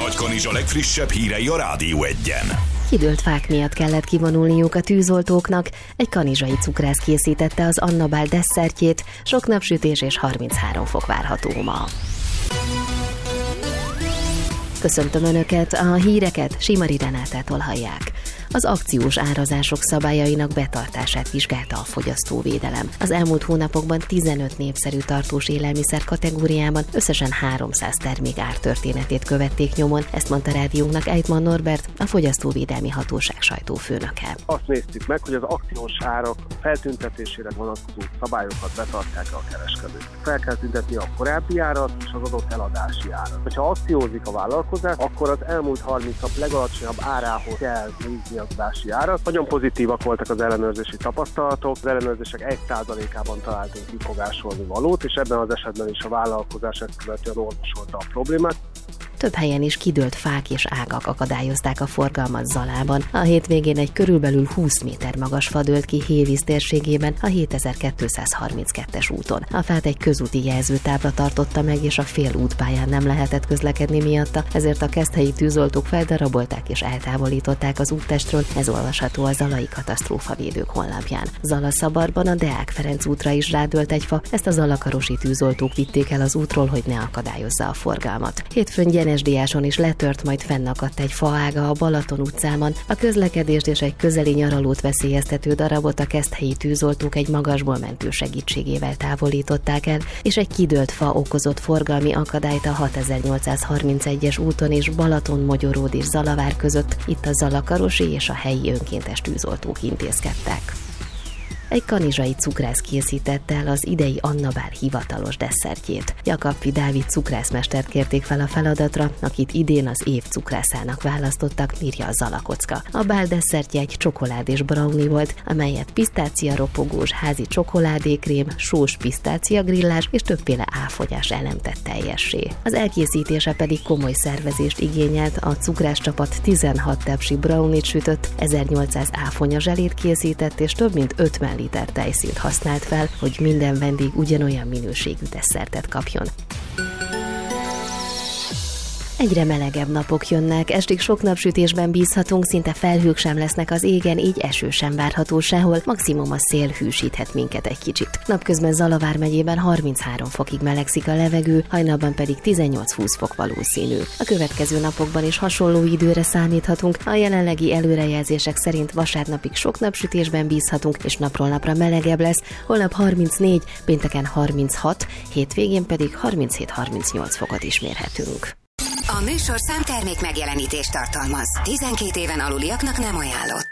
Nagykanizsa legfrissebb hírei a Rádió Egyen. Kidőlt fák miatt kellett kivonulniuk a tűzoltóknak. Egy kanizsai cukrász készítette az Annabál desszertjét, sok napsütés és 33 fok várható ma. Köszöntöm Önöket, a híreket Simari Renátától hallják. Az akciós árazások szabályainak betartását vizsgálta a fogyasztóvédelem. Az elmúlt hónapokban 15 népszerű tartós élelmiszer kategóriában összesen 300 termék ártörténetét követték nyomon, ezt mondta rádiónknak Ejtman Norbert, a Fogyasztóvédelmi Hatóság sajtófőnöke. Azt néztük meg, hogy az akciós árak feltüntetésére vonatkozó szabályokat betartják a kereskedők. Fel kell tüntetni a korábbi árat és az adott eladási árat. Ha akciózik a vállalkozás, akkor az elmúlt 30 nap legalacsonyabb árához kell nézni az adási árat. Nagyon pozitívak voltak az ellenőrzési tapasztalatok, az ellenőrzések 1%-ában találtunk kifogásolni valót, és ebben az esetben is a vállalkozás ezt követően orvosolta a problémát. Több helyen is kidőlt fák és ágak akadályozták a forgalmat Zalában. A hétvégén egy körülbelül 20 méter magas fa dőlt ki Hévíz térségében a 7232-es úton. A fát egy közúti jelzőtábla tartotta meg, és a fél útpályán nem lehetett közlekedni miatta, ezért a keszthelyi tűzoltók feldarabolták és eltávolították az úttestről, ez olvasható a Zalai Katasztrófavédők honlapján. Zala-Szabadban a Deák Ferenc útra is rádőlt egy fa, ezt a zalakarosi tűzoltók vitték el az útról, hogy ne akadályozza a forgalmat. Hétfőn Gyenesdiáson is letört, majd fennakadt egy faága a Balaton utcában. A közlekedést és egy közeli nyaralót veszélyeztető darabot a keszthelyi tűzoltók egy magasból mentő segítségével távolították el, és egy kidőlt fa okozott forgalmi akadályt a 6831-es úton és Balaton-Mogyoród és Zalavár között, itt a zalakarosi és a helyi önkéntes tűzoltók intézkedtek. Egy kanizsai cukrász készítette el az idei Annabál hivatalos desszertjét. Jakabfi Dávid cukrászmestert kérték fel a feladatra, akit idén az év cukrászának választottak, írja a Zalakocka. A bál desszertje egy csokolád és brownie volt, amelyet pisztácia ropogós házi csokoládékrém, sós pisztácia grillás és többféle áfonyás elem tett teljessé. Az elkészítése pedig komoly szervezést igényelt, a cukrászcsapat 16 tepsi brownie-t sütött, 1800 áfonya zselét készített és több mint 50 liter tejszínt használt fel, hogy minden vendég ugyanolyan minőségű desszertet kapjon. Egyre melegebb napok jönnek, estig sok napsütésben bízhatunk, szinte felhők sem lesznek az égen, így eső sem várható sehol, maximum a szél hűsíthet minket egy kicsit. Napközben Zalavár megyében 33 fokig melegszik a levegő, hajnalban pedig 18-20 fok valószínű. A következő napokban is hasonló időre számíthatunk, a jelenlegi előrejelzések szerint vasárnapig sok napsütésben bízhatunk, és napról napra melegebb lesz, holnap 34, pénteken 36, hétvégén pedig 37-38 fokot is mérhetünk. A műsorszám termék megjelenítést tartalmaz. 12 éven aluliaknak nem ajánlott.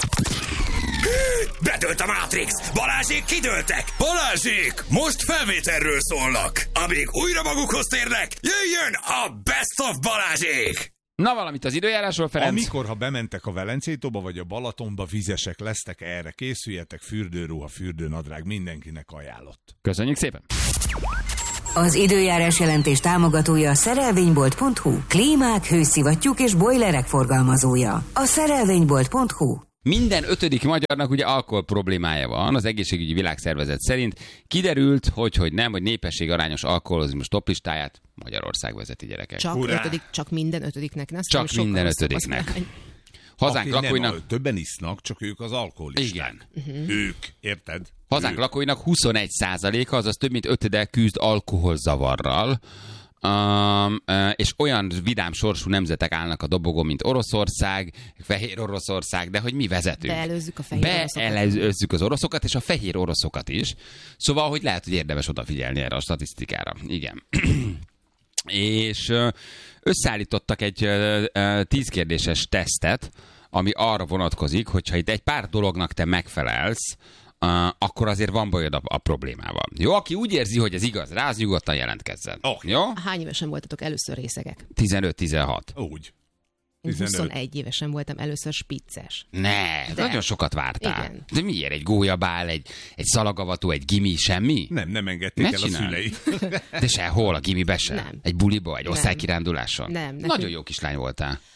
Bedőlt a Matrix! Balázsék kidőltek! Balázsék! Most felvételről szólnak! Amíg újra magukhoz térnek, jöjjön a Best of Balázsék! Na valamit az időjárásról, Ferenc. Amikor, ha bementek a Velencei-tóba vagy a Balatonba, vizesek lesztek, erre készüljetek, fürdőruha, fürdőnadrág, mindenkinek ajánlott. Köszönjük szépen! Az időjárás jelentés támogatója a szerelvénybolt.hu, klímák, hőszivattyúk és bojlerek forgalmazója. A szerelvénybolt.hu. Minden 5. magyarnak ugye alkohol problémája van, az egészségügyi világszervezet szerint. Kiderült, hogy népesség arányos alkoholizmus toplistáját Magyarország vezeti, gyerekek. Csak minden 5-nek, ne? Csak minden 5-nek. Hazánk lakóinak... Nem, többen isznak, csak ők az alkoholisták. Igen. Ők, érted? Hazánk lakóinak 21%-a, azaz több mint 5 küzd alkoholzavarral, és olyan vidám sorsú nemzetek állnak a dobogon, mint Oroszország, Fehér Oroszország, de hogy mi vezetünk. Beelőzzük a fehér oroszokat. Beelőzzük az oroszokat, és a fehér oroszokat is. Szóval, hogy lehet, hogy érdemes odafigyelni erre a statisztikára. Igen. És összeállítottak egy 10 kérdéses tesztet, ami arra vonatkozik, hogyha itt egy pár dolognak te megfelelsz, akkor azért van bajod a problémával. Jó, aki úgy érzi, hogy ez igaz rá, az nyugodtan jelentkezzen. Jó? Hány évesen voltatok először részegek? 15-16. Úgy. 21 évesen voltam először spicces. Nagyon sokat vártál. Igen. De miért? Egy gólyabál, egy szalagavató, egy gimi, semmi? Nem engedték el a szülei. De sehol, a gimibe sem? Nem. Egy buliba, egy osztálykiránduláson? Nem. Nagyon jó kislány voltál.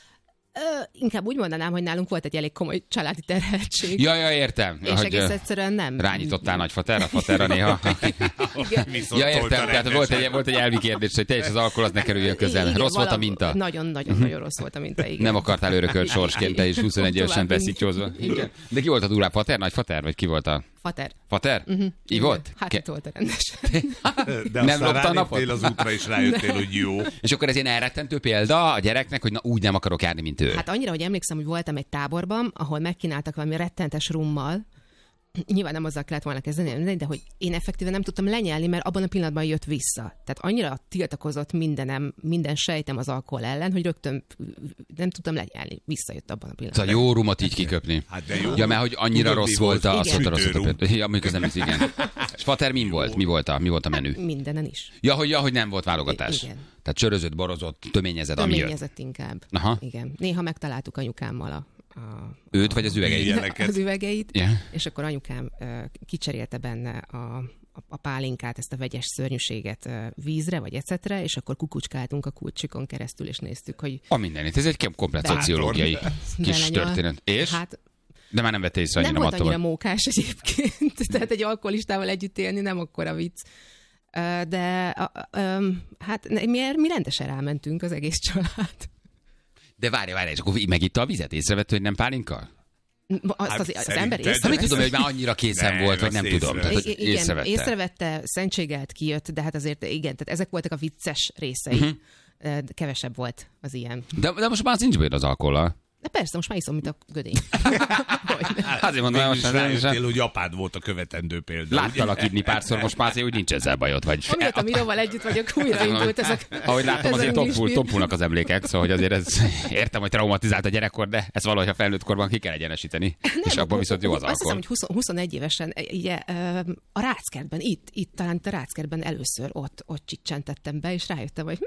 Inkább úgy mondanám, hogy nálunk volt egy elég komoly családi terheltség. Ja, értem. És hogy, egész egyszerűen nem. Rányítottál nagyfaterra, faterra néha. Ja, értem, tehát volt egy elvi kérdés, hogy te és az alkohol az ne kerüljön közel. Igen, rossz volt a minta? Nagyon rossz volt a minta, igen. Nem akartál örökölt sorsként, te is 21 évesen beszítyózva. De ki volt a durvább, fater, nagyfater, vagy ki volt a... Fater. Fater? Így volt? Hát itt volt a rendes. De Nem lopta a napot? az útra, és rájöttél, hogy jó. És akkor ez ilyen elrettentő példa a gyereknek, hogy na úgy nem akarok járni, mint ő. Hát annyira, hogy emlékszem, hogy voltam egy táborban, ahol megkínáltak valami rettentes rummal. Nyilván nem azzal kellett volna kezdeni, de hogy én effektíven nem tudtam lenyelni, mert abban a pillanatban jött vissza. Tehát annyira tiltakozott minden sejtem az alkohol ellen, hogy rögtön nem tudtam lenyelni. Visszajött abban a pillanatban. Szóval jó rumot így kiköpni. Hát de jó. Ja, mert hogy annyira rossz volt a Sütőrum. Ja, amikor nem igen. És fater min volt? Mi volt a menü? Mindenen is. Ja, hogy nem volt válogatás. Igen. Tehát csörözött, borozott, töményezett, ami jött. Töményezett inkább. Aha. Igen. Néha megtaláltuk anyukámmal Őt vagy az üvegeit? Az üvegeit, Yeah. és akkor anyukám kicserélte benne a pálinkát, ezt a vegyes szörnyűséget vízre, vagy ecetre, és akkor kukucskáltunk a kulcsikon keresztül, és néztük, hogy... A mindenit. Ez egy komplet szociológiai kis belenyal. történet. És? Hát, De már nem vette észre annyira nem volt annyira mattól. mókás egyébként, tehát egy alkoholistával együtt élni nem akkora vicc. De hát mi rendesen rámentünk az egész család. De várj, és akkor megitta a vizet? Észrevett, hogy nem pálinka? Azt Hát az ember szerinted- Nem észrevette. tudom, hogy már annyira készen Nem, volt, vagy azt nem tudom. Tehát, hogy Igen, észrevette. észrevette, szentségelt kijött, de hát azért igen, tehát ezek voltak a vicces részei. De kevesebb volt az ilyen. De most már az nincs bajod az alkohollal. De persze, most már iszom, mint a gödény. Azért mondom, Mégis most rájöttél, hogy apád volt a követendő példa. láttalak inni párszor, most már azért úgy nincs ezzel bajod. Vagy Amióta Miróval együtt vagyok, újraindult ezek. ahogy látom, azért ez a tompulnak az emlékek, szóval hogy azért ez, értem, hogy traumatizált a gyerekkor, de ez valahogy a felnőtt korban ki kell egyenesíteni. És abban viszont jó az Azt hiszem, alkohol. hogy 21 évesen ugye, a Ráckertben, itt talán a Ráckertben először ott csicsentettem be, és rájöttem, hogy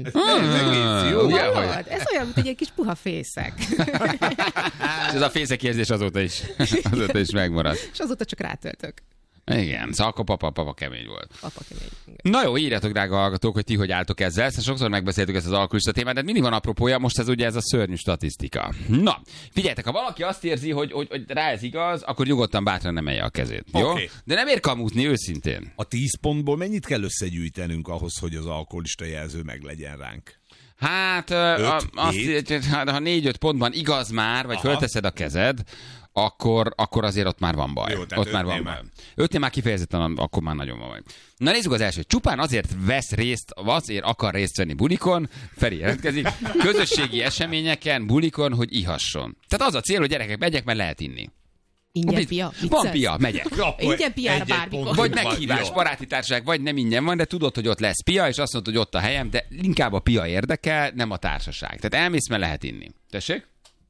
Egész jó. Ugye, hogy- hallod, ez olyan, mint egy ilyen kis puha fészek. És ez a fészek érzés azóta is megmaradt. És azóta csak rátöltök. Igen, szóval akkor papa kemény volt. Apa kemény. Na jó, írjatok, drága hallgatók, hogy ti hogy álltok ezzel. Ezt sokszor megbeszéltük ezt az alkoholista témát, de mindig van apropója, most ez ugye ez a szörnyű statisztika. Na, figyeljetek, ha valaki azt érzi, hogy rá ez igaz, akkor nyugodtan bátran emelje a kezét. Jó? Oké. De nem ér kamúzni őszintén. A 10 pontból mennyit kell összegyűjtenünk ahhoz, hogy az alkoholista jelző meglegyen ránk? Hát, hét? ha 4-5 pontban igaz már, vagy Aha. fölteszed a kezed, akkor azért ott már van baj. Jó, tehát Ott már van ötnél baj. már. 5-nél már kifejezetten, akkor már nagyon van baj. Na nézzük az elsőt. Csupán azért akar részt venni bulikon, Feri jelentkezik, közösségi eseményeken, bulikon, hogy ihasson. Tehát az a cél, hogy gyerekek, megyek, mert lehet inni. Ingyen pia? Van pia, megyek. Ingyen piára Egy-egy bármikor. pont. Vagy Van, meghívás, jó. baráti társaság, vagy nem ingyen van, de tudod, hogy ott lesz pia, és azt mondod, hogy ott a helyem, de inkább a pia érdekel, nem a társaság. Tehát elmész, mert lehet inni. Tessék?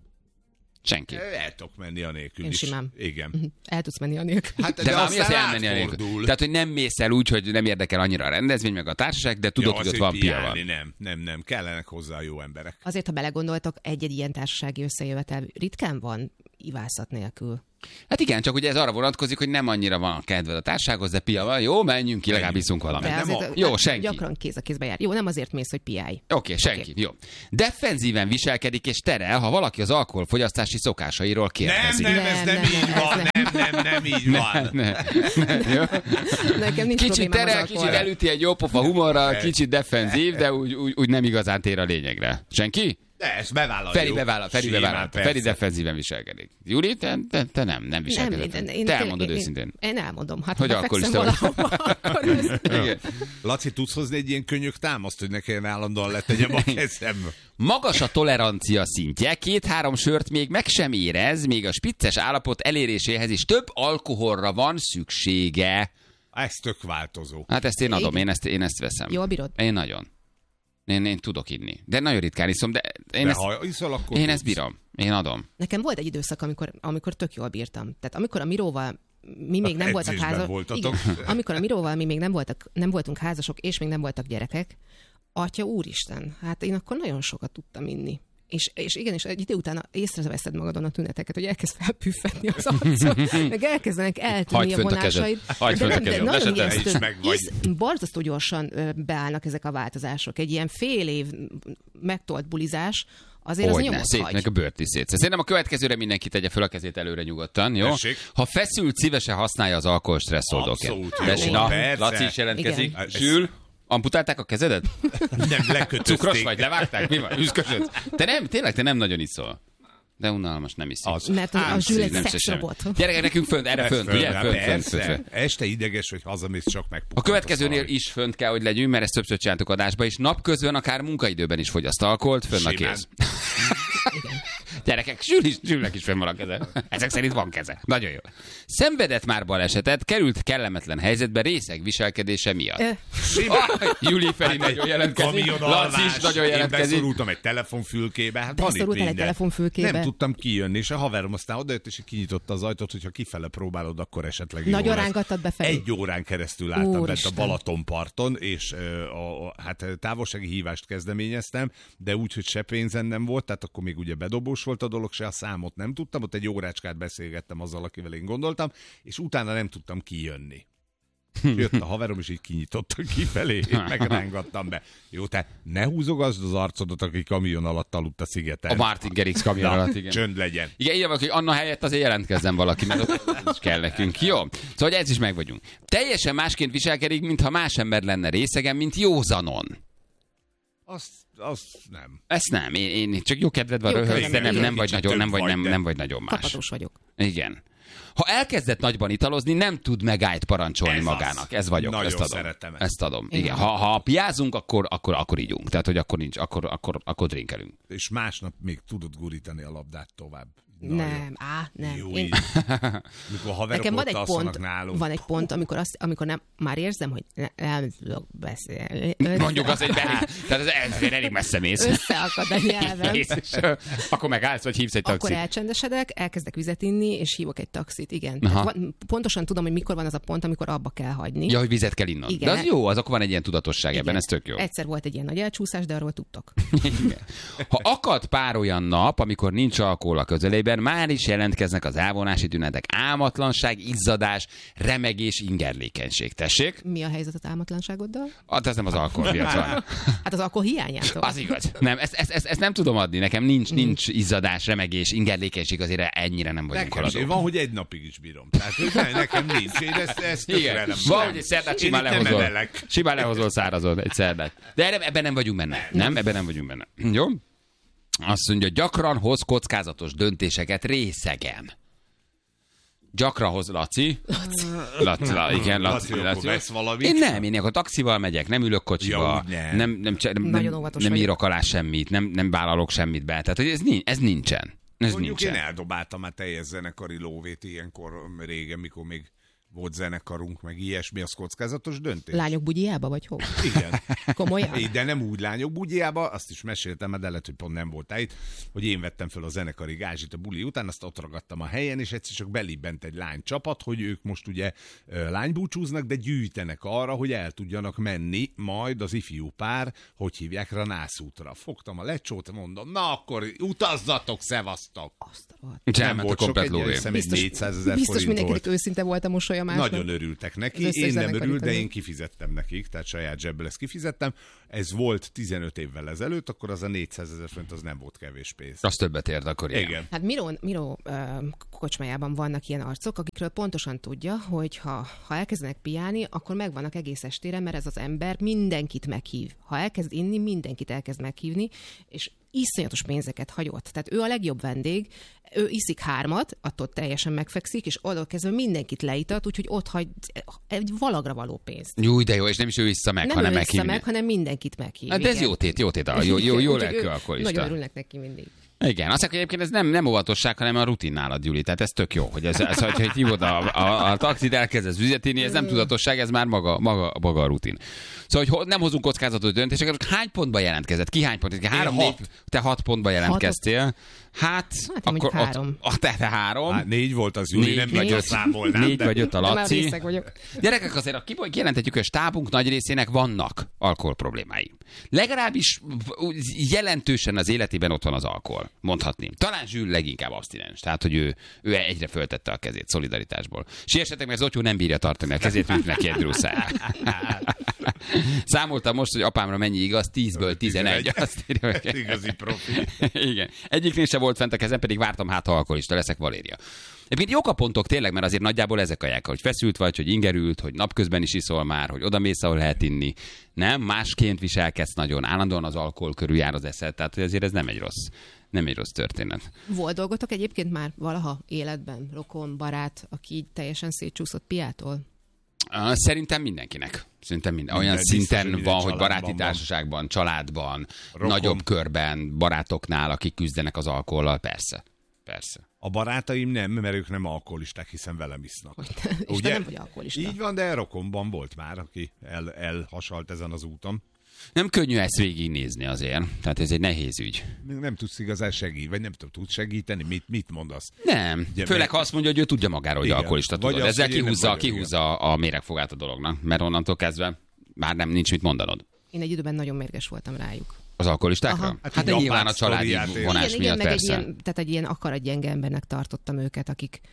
Senki. El tudok menni anélkül Én is. simán. Igen. El tudsz menni anélkül. Hát, De valami az aztán elmenni a nélkül. átfordul. Tehát, hogy nem mész el úgy, hogy nem érdekel annyira a rendezvény, meg a társaság, de tudod, hogy ott van pia van. Nem. Kellenek hozzá jó emberek. Azért, ha belegondoltok, egy ilyen társasági összejövetel ritkán van ivászat nélkül. Hát igen, csak ugye ez arra vonatkozik, hogy nem annyira van a kedved a társasághoz, de pia van. Jó, menjünk ki, legalább iszunk valamit. De nem azért Jó, senki. gyakran kéz a kézbe jár. Jó, nem azért mész, hogy piálj. Oké, senki. Jó. Defenzíven viselkedik és terel, ha valaki az alkoholfogyasztási szokásairól kérdezik. Nem, ez nem így van. Nem így van. Jó? Nekem nincs Kicsit problémám az terel, alkohollal. kicsit elüti egy jópofa humorral, kicsit defenzív, de úgy nem igazán tér a lényegre. Senki? De ezt bevállaljuk. Feri Simán, bevállalta. persze. Feri defenzíven viselkedik. Júli, te nem viselkedett. Te elmondod őszintén. Én elmondom. Hát, Hogy ha alkoholista befekszem vagy. valahova, akkor ez... Igen. Laci, tudsz hozni egy ilyen könyök támaszt, hogy ne kelljen állandóan letegyem a kezem? Magas a tolerancia szintje, 2-3 sört még meg sem érez, még a spicces állapot eléréséhez is több alkoholra van szüksége. Ez tök változó. Hát ezt én adom, én ezt veszem. Jól bírod? Én nagyon. Én tudok inni. De nagyon ritkán iszom, de én, De ezt, ha iszol, akkor én tudsz. ezt bírom. Én adom. Nekem volt egy időszak, amikor tök jól bírtam. Tehát amikor a Miróval mi még nem voltak Edzésben házasok. voltatok. Amikor a Miróval mi még nem voltunk házasok, és még nem voltak gyerekek, atya úristen, hát én akkor nagyon sokat tudtam inni. És igenis, egy idő után észreveszed magadon a tüneteket, hogy elkezd felpüffedni az arcod, meg elkezdenek eltűnni Hagyd a fönt a kezed. vonásaid. Hagyd fönt a kezed. nagyon Leseted. Is meg vagy. borzasztó gyorsan beállnak ezek a változások. Egy ilyen fél év megtolt bulizás, azért az nyomot szét, hagy. meg a bőrt is szét. Szerintem a következőre mindenki tegye fel a kezét előre nyugodtan, jó? Tessék. Ha feszült, szívesen használja az alkohol stresszoldóként. Abszolút, jó, persze. Laci is jelentkezik. Igen. Sül, amputálták a kezedet? Nem lekötözték. Cukros vagy, levágták? Mi van? Üszkösöd? Te nem nagyon iszol. De unalmas, nem iszik. Mert a Zsül egy Nem se szexrobot. semmi. Gyerekek, nekünk fönt, erre fönt, ugye? Fönt. Este ideges, hogy hazamész, csak meg. A következőnél is fönt kell, hogy legyünk, mert ezt többször csináltuk adásba, és napközben, akár munkaidőben is fogyaszt alkoholt, fönn a Simán. kéz. Gyerekek, Zsülnek is fönn van a keze. Ezek szerint van keze. Nagyon jó. Szenvedett már balesetet, került kellemetlen helyzetbe részeg viselkedése miatt. Júli Feri nagyon jelentkezik. Laci is nagyon Én jelentkezik. beszorultam egy telefonfülkébe. Hát van itt Beszorultál egy minden. telefonfülkébe? Nem tudtam kijönni, és a haverom aztán odajött, és kinyitotta az ajtót, hogyha kifele próbálod, akkor esetleg Nagyon jó lesz. rángattad befelé? 1 órán keresztül álltam bent a Úristen. Balatonparton, és hát távolsági hívást kezdeményeztem, de úgy, hogy se pénzem nem volt, tehát akkor még ugye bedobós volt a dolog, se a számot nem tudtam, ott 1 órácskát beszélgettem azzal, akivel én gondoltam, és utána nem tudtam kijönni. Jött a haverom, és így kinyitottak kifelé, én megrángattam be. Jó, te ne húzogazd az arcodat, aki kamion alatt aludt a szigeten. A Martin Gerix kamion alatt, igen. Csönd legyen. Igen, így van, hogy Anna helyett azért jelentkezzen valaki, mert ott is kell nekünk. Jó? Szóval ez is meg vagyunk. Teljesen másként viselkedik, mintha más ember lenne részegen, mint józanon. Azt nem. Ezt nem. Én csak jó kedved van, Jó röhögsz, de kedved van. nem vagy Kicsit nagyon, nem több vagy, vagy, de- nem vagy nagyon más. Kapatos vagyok. Igen. Ha elkezdett nagyban italozni, nem tud megállt parancsolni Ez magának. az. Ez vagyok. Nagyon ezt adom. szeretem ezt. Ezt adom. Igen. Ha piázunk, akkor ígyunk. Tehát, hogy akkor nincs, akkor drinkelünk. És másnap még tudod gurítani a labdát tovább. Nem, nem. Jó, Én, így. Mikor haverok nekem van ott egy alszanak pont, nálunk. van egy pont, amikor nem, már érzem, hogy nem tudok beszélni. Mondjuk az egy belé. Tehát ez elég messze mész. Összeakad a nyelvem. És akkor megállsz, vagy hívsz egy Akkor taxit. elcsendesedek, elkezdek vizet inni, és hívok egy taxit, igen. Aha. Tehát pontosan tudom, hogy mikor van az a pont, amikor abba kell hagyni. Ja, hogy vizet kell innom. Igen. De az jó, az akkor van egy ilyen tudatosság ebben, Igen. ez tök jó. Egyszer volt egy ilyen nagy elcsúszás, de arról tudtok. Igen. Ha akad pár olyan nap, amikor nincs alkohol a közelében, már is jelentkeznek az elvonási tünetek. Álmatlanság, izzadás, remegés, ingerlékenység. Tessék? Mi a helyzet a álmatlanságoddal? Ez nem az alkohol miatt van. Hát az alkohol hiányától. Az igaz. Nem, ezt nem tudom adni. Nekem nincs izzadás, remegés, ingerlékenység, azért ennyire nem vagyunk Nekem is. haladók. Van, hogy 1 napig is bírom. Tehát, hogy nekem nincs. Én ezt tökre Igen, nem van, tudom. hogy egy szerdát Én simán itt nem lehozol. emelek. Simán lehozol szárazon egy szerdát. De ebben nem vagyunk benne. Nem, ebben nem vagyunk benne. Jó? Azt mondja, gyakran hoz kockázatos döntéseket részegen. Gyakran hoz, Laci. Laci. Laci, akkor vesz valamit. Én nem, én akkor taxival megyek, nem ülök kocsiba, Ja, úgy nem. Nagyon óvatos nem vagyok. írok alá semmit, nem vállalok semmit be. Tehát hogy ez nincsen. Ez Mondjuk nincsen. én eldobáltam már teljes zenekari lóvét ilyenkor régen, mikor még volt zenekarunk, meg ilyesmi, az kockázatos döntés. Lányok bugyjába, vagy hol? Igen. Komolyan? De nem úgy lányok bugyjába, azt is meséltem, de lehet, hogy pont nem voltál itt, hogy én vettem fel a zenekari gázsit a buli után, azt ott ragadtam a helyen, és egyszer csak belibbent egy lánycsapat, hogy ők most ugye lánybúcsúznak, de gyűjtenek arra, hogy el tudjanak menni majd az ifjú pár, hogy hívják, Ranászútra. Fogtam a lecsót, mondom, na akkor utazzatok, szevasztok. Azt a rohadt. És Nem elment a volt sok, komplet egy, lóvé. hiszem, egy 400 000 biztos forint mindenkinek volt. őszinte volt a mosolya másnak. Nagyon örültek neki, Az összes én nem zenekari örült, de tagnak. én kifizettem nekik, tehát saját zsebből ezt kifizettem. Ez volt 15 évvel ezelőtt, akkor az a 400 000 forint, az nem volt kevés pénz. Az többet érd akkor, Igen. Hát Miró kocsmájában vannak ilyen arcok, akikről pontosan tudja, hogy ha elkezdenek piálni, akkor megvannak egész estére, mert ez az ember mindenkit meghív. Ha elkezd inni, mindenkit elkezd meghívni, és iszonyatos pénzeket hagyott. Tehát ő a legjobb vendég, ő iszik 3, attól teljesen megfekszik, és oda kezdve mindenkit leítat, úgyhogy ott hagy egy valagra való pénzt. Jó, de jó, és nem is ő vissza meg, Nem hanem ő vissza meghívni. meg, hanem mindenkit meghív. Hát de ez igen. jó tét, jó Úgyhogy lelkű ő- alkoholista. Nagyon örülnek neki mindig. Igen, azt mondja, hogy egyébként ez nem óvatosság, hanem a rutin nálad, Gyuri. Tehát ez tök jó, hogy hogy hívod a taxit, elkezdesz vizet inni, ez nem tudatosság, ez már maga a rutin. Szóval, hogy nem hozunk kockázatos döntéseket, hány pontba jelentkezett? Ki hány pont? 3-4, te 6 pontba jelentkeztél. Hát mondjuk akkor 3. Te 3. Hát 4 volt az Júli, nem nagyon számolnám. 4 vagy 5 a De már Laci. részeg vagyok. Gyerekek, azért kijelenthetjük, hogy a stábunk nagy részének vannak alkohol problémái. Legalábbis jelentősen az életében ott van az alkohol, mondhatni. Talán Zsül leginkább abstinens, tehát hogy ő egyre föltette a kezét szolidaritásból. Siessetek, mert Zotyó nem bírja tartani a kezét, mint neki egy druszáját. Számoltam most, hogy apámra mennyi igaz, 10-ből 11. Azt írja, Igazi profi. Igen. Egyiknél se volt fent a kezem, pedig vártam, hát ha alkoholista leszek, Valéria. Egyébként jók a pontok tényleg, mert azért nagyjából ezek a jelek, hogy feszült vagy, hogy ingerült, hogy napközben is iszol már, hogy odamész, ahol lehet inni. Nem, másként viselkedsz nagyon, állandóan az alkohol körül jár az eszed, tehát azért ez nem egy rossz történet. Volt dolgotok egyébként már valaha életben, rokon, barát, aki így teljesen szétcsúszott piától? Szerintem mindenkinek. Olyan szinten van, hogy baráti társaságban, családban, nagyobb körben, barátoknál, akik küzdenek az alkohollal, persze. A barátaim nem, mert ők nem alkoholisták, hiszen velem isznak. És te nem vagy alkoholista. Így van, de rokonban volt már, aki elhasalt ezen az úton. Nem könnyű ezt végignézni azért. Tehát ez egy nehéz ügy. Nem tudsz igazán segíteni, vagy nem tudsz segíteni, mit mondasz? Nem, ugye, főleg ha azt mondja, hogy ő tudja magáról, hogy alkoholista, tudod. Az, ezzel kihúzza a méregfogát a dolognak, mert onnantól kezdve már nincs mit mondanod. Én egy időben nagyon mérges voltam rájuk. Az alkoholistákra? Aha. Hát de nyilván a családi vonás miatt meg persze. tehát egy ilyen akaratgyenge embernek tartottam őket,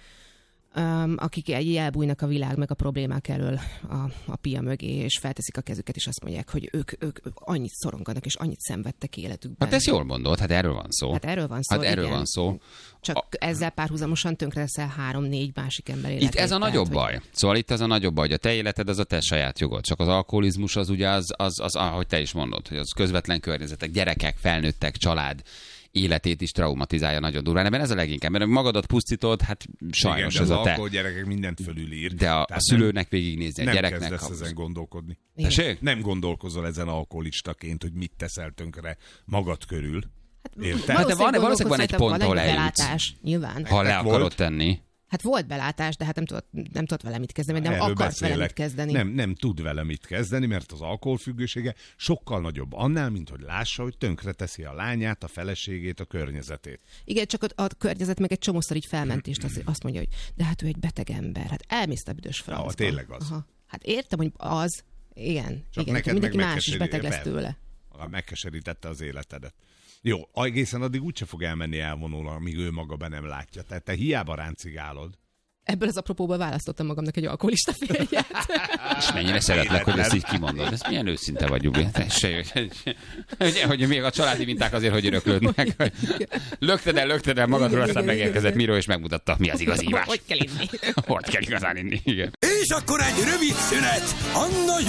akik elbújnak a világ meg a problémák elől a pia mögé, és felteszik a kezüket, és azt mondják, hogy ők annyit szoronganak, és annyit szenvedtek életükben. Hát ezt jól mondod, hát erről van szó. Hát erről van szó. Csak ezzel párhuzamosan tönkre leszel 3-4 másik ember életét. Itt ez a nagyobb baj. Szóval itt ez a nagyobb baj, hogy a te életed az a te saját jogod. Csak az alkoholizmus az ugye az ahogy te is mondod, hogy az közvetlen környezetek, gyerekek, felnőttek, család életét is traumatizálja nagyon durván. Ebben ez a leginkább, mert magadat pusztítod, hát sajnos igen, ez a te. Az gyerekek mindent fölülír. De a szülőnek végignézni, a gyereknek. Nem kezdesz ezen gondolkodni. Tessék? Nem gondolkozol ezen alkoholistaként, hogy mit teszel tönkre magad körül. Érted? Hát de valószínűleg van egy pont, ahol eljutsz. Belátás, nyilván. Ha le akarod tenni. Hát volt belátás, de hát nem tudott vele mit kezdeni, vagy nem akart vele mit kezdeni. Nem tud vele mit kezdeni, mert az alkoholfüggősége sokkal nagyobb annál, mint hogy lássa, hogy tönkreteszi a lányát, a feleségét, a környezetét. Igen, csak a környezet meg egy csomószor így felmentést azt mondja, hogy de hát ő egy beteg ember, hát elmész a büdös francba. Tényleg az. Aha. Hát értem, hogy az, igen, csak mindenki más is beteg lesz tőle. Megkeserítette az életedet. Jó, egészen addig úgyse fog elmenni elvonulva, amíg ő maga be nem látja. Tehát te hiába ráncigálod. Ebből az apropóból választottam magamnak egy alkoholista férjet. És mennyire szeretlek, hogy ezt így kimondod. Ez milyen őszinte vagy, Jubi. Hogy még a családi minták azért, hogy öröklődnek. Lökted el magadról, aztán megérkezett Miró, és megmutatta, mi az igazi ívás. Hogy kell inni. Hogy kell igazán inni, igen. És akkor egy rövid szünet. Anna